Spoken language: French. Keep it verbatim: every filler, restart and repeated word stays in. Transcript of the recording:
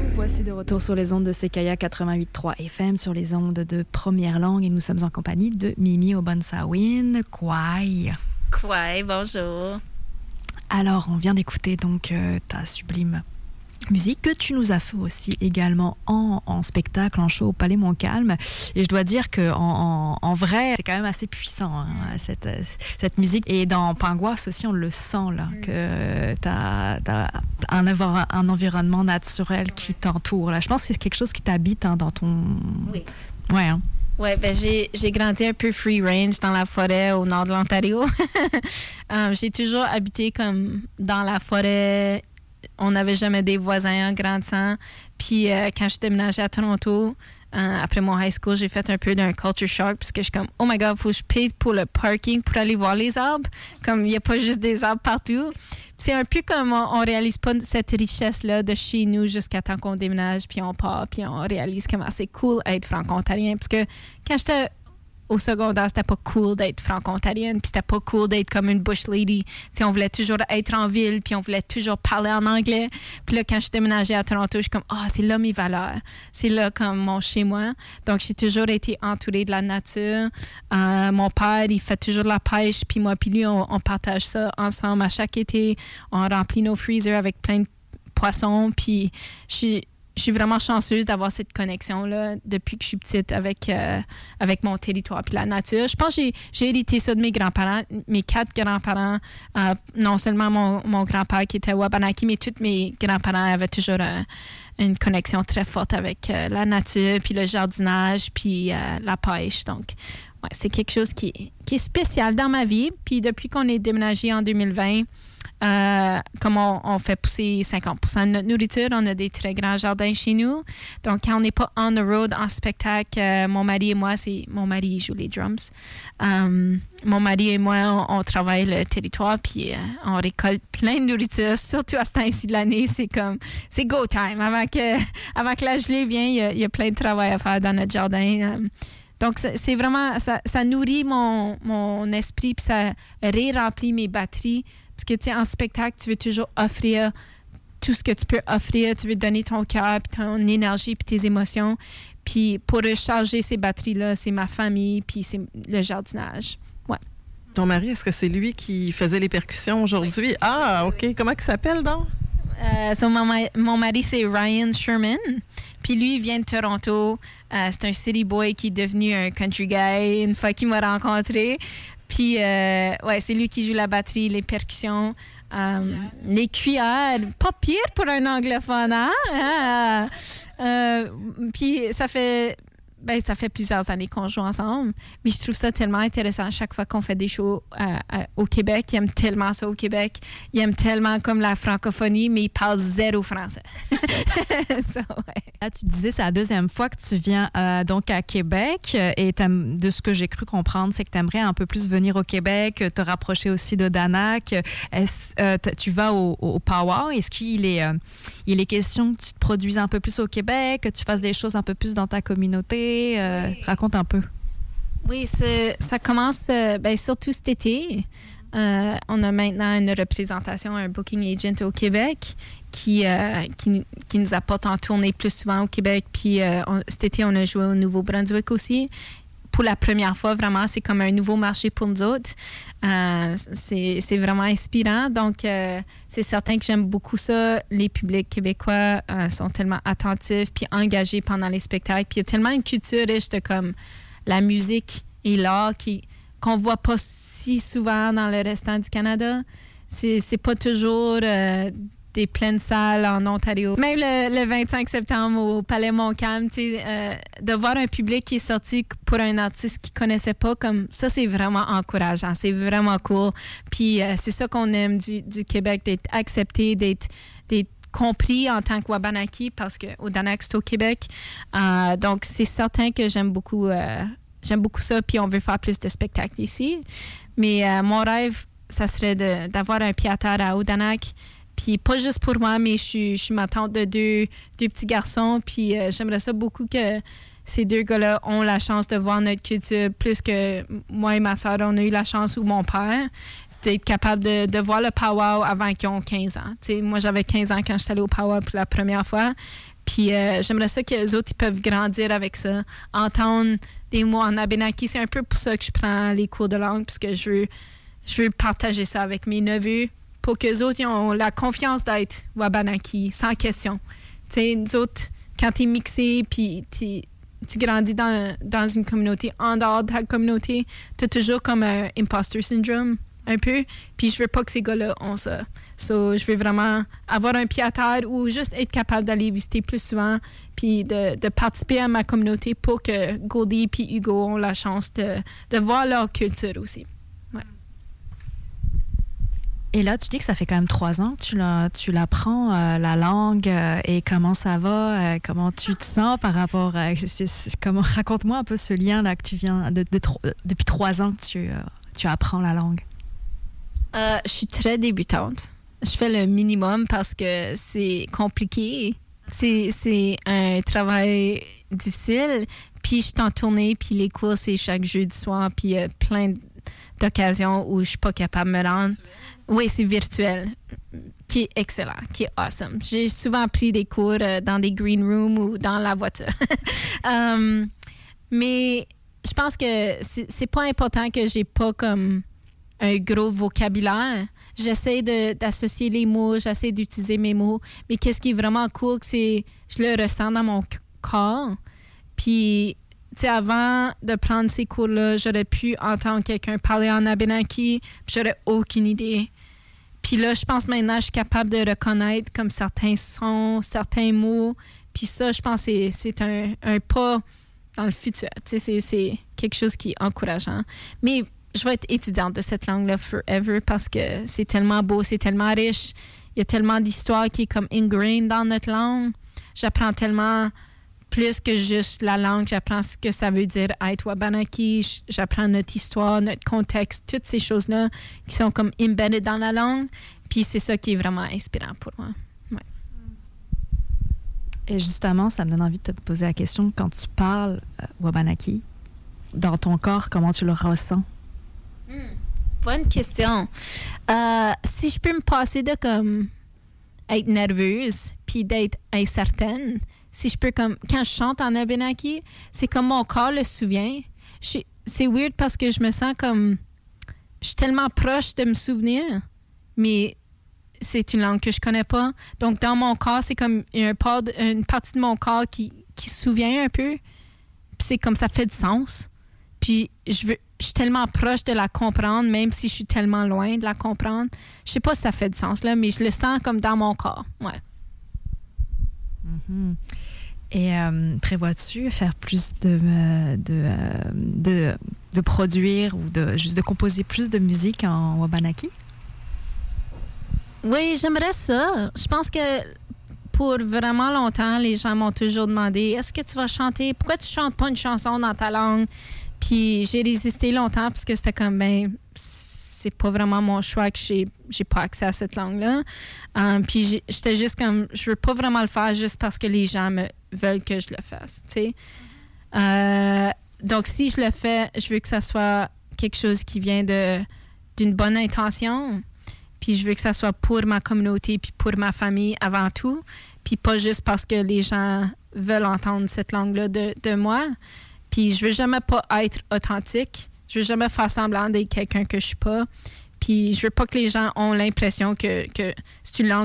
Voici de retour sur les ondes de Séquoia quatre-vingt-huit virgule trois F M, sur les ondes de première langue, et nous sommes en compagnie de Mimi Obonsawin. Kwai. Kwai, bonjour. Alors, on vient d'écouter donc euh, ta sublime musique que tu nous as fait aussi également en, en spectacle, en show au Palais Montcalm. Et je dois dire qu'en en, en vrai, c'est quand même assez puissant, hein, mm. cette, cette musique. Et dans Pangoisse aussi, on le sent, là, mm. que tu as un, un environnement naturel ouais. qui t'entoure. Là. Je pense que c'est quelque chose qui t'habite hein, dans ton... Oui. Ouais, hein. Oui, ben j'ai, j'ai grandi un peu free range dans la forêt au nord de l'Ontario. um, j'ai toujours habité comme dans la forêt. On n'avait jamais des voisins en grandissant. Puis euh, quand je déménageais à Toronto, euh, après mon high school, j'ai fait un peu d'un culture shock parce que je suis comme, oh my God, il faut que je paye pour le parking pour aller voir les arbres. Comme il n'y a pas juste des arbres partout. Puis c'est un peu comme on ne réalise pas cette richesse-là de chez nous jusqu'à temps qu'on déménage, puis on part, puis on réalise comment c'est cool d'être franco-ontarien. Parce que quand j'étais au secondaire, c'était pas cool d'être franco-ontarienne, puis c'était pas cool d'être comme une bush lady. T'sais, on voulait toujours être en ville, puis on voulait toujours parler en anglais. Puis là, quand je déménageais à Toronto, je suis comme, ah, oh, c'est là mes valeurs. C'est là comme mon chez-moi. Donc, j'ai toujours été entourée de la nature. Euh, mon père, il fait toujours de la pêche, puis moi, puis lui, on, on partage ça ensemble. À chaque été, on remplit nos freezers avec plein de poissons, puis je suis... Je suis vraiment chanceuse d'avoir cette connexion-là depuis que je suis petite avec, euh, avec mon territoire et la nature. Je pense que j'ai, j'ai hérité ça de mes grands-parents, mes quatre grands-parents. Euh, non seulement mon, mon grand-père qui était Wabanaki, mais tous mes grands-parents avaient toujours euh, une connexion très forte avec euh, la nature, puis le jardinage, puis euh, la pêche. Donc, ouais, c'est quelque chose qui, qui est spécial dans ma vie. Puis depuis qu'on est déménagé en deux mille vingt, Euh, comme on, on fait pousser cinquante pour cent de notre nourriture, on a des très grands jardins chez nous. Donc, quand on n'est pas on the road en spectacle, euh, mon mari et moi, c'est mon mari il joue les drums. Um, mon mari et moi, on, on travaille le territoire, puis euh, on récolte plein de nourriture, surtout à ce temps-ci de l'année. C'est comme, c'est go time. Avant que, avant que la gelée vienne, il y, a, il y a plein de travail à faire dans notre jardin. Um, Donc, c'est vraiment, ça, ça nourrit mon, mon esprit, puis ça ré-remplit mes batteries. Parce que, tu sais, en spectacle, tu veux toujours offrir tout ce que tu peux offrir. Tu veux donner ton cœur, puis ton énergie, puis tes émotions. Puis pour recharger ces batteries-là, c'est ma famille, puis c'est le jardinage. Ouais. Ton mari, est-ce que c'est lui qui faisait les percussions aujourd'hui? Oui. Ah, OK. Comment il s'appelle, donc? Euh, so mon, mon mari, c'est Ryan Sherman. Puis lui, il vient de Toronto. Euh, c'est un city boy qui est devenu un country guy une fois qu'il m'a rencontré. Puis, euh, ouais, c'est lui qui joue la batterie, les percussions, euh, les cuillères. Pas pire pour un anglophone, hein? Ah, euh, puis, ça fait... Ben, ça fait plusieurs années qu'on joue ensemble, mais je trouve ça tellement intéressant à chaque fois qu'on fait des shows à, à, au Québec. Il aime tellement ça au Québec. Il aime tellement comme la francophonie, mais il parle zéro français. so, ouais. Là, tu disais, c'est la deuxième fois que tu viens euh, donc à Québec, et de ce que j'ai cru comprendre, c'est que tu aimerais un peu plus venir au Québec, te rapprocher aussi de Danak. Est-ce, euh, tu vas au, au Powwow. Est-ce qu'il est, euh, il est question que tu te produises un peu plus au Québec, que tu fasses des choses un peu plus dans ta communauté? Euh, oui. Raconte un peu. Oui, c'est, ça commence euh, ben, surtout cet été. Euh, on a maintenant une représentation, un booking agent au Québec qui, euh, qui, qui nous apporte en tournée plus souvent au Québec. Puis euh, on, cet été, on a joué au Nouveau-Brunswick aussi. Pour la première fois, vraiment, c'est comme un nouveau marché pour nous autres. Euh, c'est, c'est vraiment inspirant. Donc, euh, c'est certain que j'aime beaucoup ça. Les publics québécois euh, sont tellement attentifs puis engagés pendant les spectacles. Puis il y a tellement une culture riche de comme la musique et l'art qui, qu'on ne voit pas si souvent dans le restant du Canada. C'est, c'est pas toujours... Euh, des pleines salles en Ontario. Même le, le vingt-cinq septembre au Palais Montcalm, euh, de voir un public qui est sorti pour un artiste qu'il ne connaissait pas, comme ça, c'est vraiment encourageant. C'est vraiment cool. Puis euh, c'est ça qu'on aime du, du Québec, d'être accepté, d'être, d'être compris en tant que Wabanaki, parce qu'au Danak, c'est au Québec. Euh, donc, c'est certain que j'aime beaucoup, euh, j'aime beaucoup ça, puis on veut faire plus de spectacles ici. Mais euh, mon rêve, ça serait de, d'avoir un pied-à-terre à Odanak. Puis pas juste pour moi, mais je suis, je suis ma tante de deux, deux petits garçons. Puis euh, j'aimerais ça beaucoup que ces deux gars-là ont la chance de voir notre culture plus que moi et ma soeur, on a eu la chance, ou mon père, d'être capable de, de voir le powwow avant qu'ils ont quinze ans. T'sais, moi, j'avais quinze ans quand j'étais allée au powwow pour la première fois. Puis euh, j'aimerais ça que les autres ils peuvent grandir avec ça, entendre des mots en Abenaki. C'est un peu pour ça que je prends les cours de langue, parce que je veux, je veux partager ça avec mes neveux pour que les autres ils ont la confiance d'être Wabanaki, sans question. Tu sais, nous autres, quand t'es mixé, puis t'es, tu grandis dans, dans une communauté, en dehors de ta communauté, t'as toujours comme un imposter syndrome, un peu. Puis je veux pas que ces gars-là ont ça. So, je veux vraiment avoir un pied à terre ou juste être capable d'aller visiter plus souvent, puis de, de participer à ma communauté pour que Goldie et Hugo ont la chance de, de voir leur culture aussi. Ouais. Et là, tu dis que ça fait quand même trois ans que tu, la, tu l'apprends, euh, la langue, euh, et comment ça va, euh, comment tu te sens par rapport à... C'est, c'est, comment, raconte-moi un peu ce lien-là que tu viens... De, de, de, depuis trois ans que tu, euh, tu apprends la langue. Euh, je suis très débutante. Je fais le minimum parce que c'est compliqué. C'est, c'est un travail difficile. Puis je suis en tournée, puis les cours, c'est chaque jeudi soir, puis il y a plein d'occasions où je suis pas capable de me rendre. Oui, c'est virtuel, qui est excellent, qui est awesome. J'ai souvent pris des cours euh, dans des green rooms ou dans la voiture. um, mais je pense que c'est, c'est pas important que j'ai pas comme un gros vocabulaire. J'essaie de, d'associer les mots, j'essaie d'utiliser mes mots, mais qu'est-ce qui est vraiment cool, c'est je le ressens dans mon corps. Puis, tu sais, avant de prendre ces cours-là, j'aurais pu entendre quelqu'un parler en Abenaki, puis j'aurais aucune idée. Puis là, je pense maintenant, je suis capable de reconnaître comme certains sons, certains mots. Puis ça, je pense que c'est, c'est un, un pas dans le futur. Tu sais, c'est, c'est quelque chose qui est encourageant. Mais je vais être étudiante de cette langue-là forever parce que c'est tellement beau, c'est tellement riche. Il y a tellement d'histoires qui est comme ingrained dans notre langue. J'apprends tellement plus que juste la langue. J'apprends ce que ça veut dire être Wabanaki. J'apprends notre histoire, notre contexte, toutes ces choses-là qui sont comme embedded dans la langue. Puis c'est ça qui est vraiment inspirant pour moi. Ouais. Et justement, ça me donne envie de te poser la question. Quand tu parles euh, Wabanaki, dans ton corps, comment tu le ressens? Hmm. Bonne question. Euh, si je peux me passer de comme être nerveuse puis d'être incertaine, si je peux comme quand je chante en Abenaki, c'est comme mon corps le souvient. Je, c'est weird parce que je me sens comme je suis tellement proche de me souvenir, mais c'est une langue que je connais pas. Donc dans mon corps, c'est comme un part de, une partie de mon corps qui qui se souvient un peu. Puis c'est comme ça fait du sens. Puis je veux je suis tellement proche de la comprendre, même si je suis tellement loin de la comprendre. Je sais pas si ça fait du sens, là, mais je le sens comme dans mon corps. Ouais. Mm-hmm. Et euh, prévois-tu faire plus de, euh, de, euh, de, de produire ou de, juste de composer plus de musique en Wabanaki? Oui, j'aimerais ça. Je pense que pour vraiment longtemps, les gens m'ont toujours demandé « Est-ce que tu vas chanter? Pourquoi tu chantes pas une chanson dans ta langue? » Puis j'ai résisté longtemps parce que c'était comme, ben, c'est pas vraiment mon choix que j'ai, j'ai pas accès à cette langue-là. Um, puis j'ai, j'étais juste comme, je veux pas vraiment le faire juste parce que les gens me veulent que je le fasse, tu sais. Euh, donc si je le fais, je veux que ça soit quelque chose qui vient de, d'une bonne intention. Puis je veux que ça soit pour ma communauté puis pour ma famille avant tout. Puis pas juste parce que les gens veulent entendre cette langue-là de, de moi. Puis je veux jamais pas être authentique. Je veux jamais faire semblant d'être quelqu'un que je suis pas. Puis je veux pas que les gens ont l'impression que, que c'est une langue